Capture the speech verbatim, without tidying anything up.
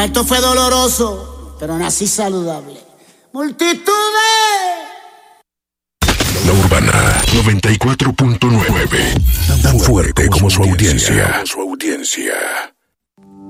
Esto fue doloroso, pero nací saludable. Multitudes. La Urbana noventa y cuatro punto nueve. Tan fuerte como su audiencia. Su audiencia.